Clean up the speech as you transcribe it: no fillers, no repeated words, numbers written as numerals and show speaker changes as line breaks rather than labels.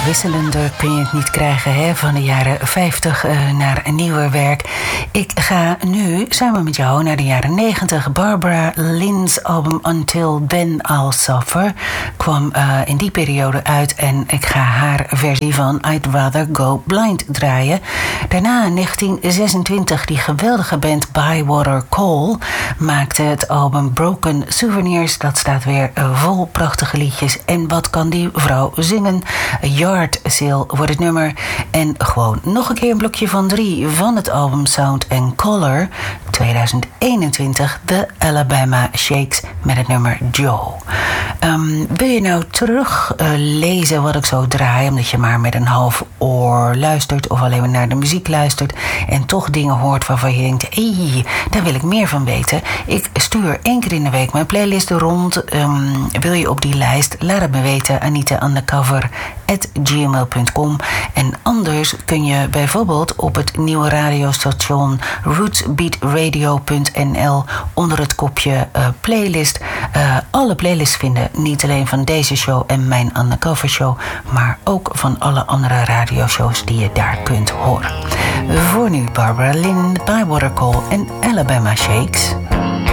wisselender kun je het niet krijgen, hè? Van de jaren 50 naar een nieuwer werk. Ik ga nu samen met jou naar de jaren 90. Barbara Lynn's album Until Then I'll Suffer kwam in die periode uit. En ik ga haar versie van I'd Rather Go Blind draaien. Daarna in 1926 die geweldige band Bywater Call maakte het album Broken Souvenirs. Dat staat weer vol prachtige liedjes. En wat kan die vrouw zingen? Yard Sale wordt het nummer. En gewoon nog een keer een blokje van 3 van het album Sound and Color 2021. De Alabama Shakes met het nummer Joe. Wil je nou terug lezen wat ik zo draai, omdat je maar met een half oor luistert of alleen maar naar de muziek luistert en toch dingen hoort waarvan je denkt, daar wil ik meer van weten. Ik stuur 1 keer in de week mijn playlist rond. Wil je op die lijst? Laat het me weten. anitaundercover@gmail.com. En anders kun je bijvoorbeeld op het nieuwe radiostation rootsbeatradio.nl onder het kopje playlist alle playlists vinden. Niet alleen van deze show en mijn Undercover show, maar ook van alle andere radioshows die je daar kunt horen. Voor nu Barbara Lynn, Bywater Call en Alabama Shakes.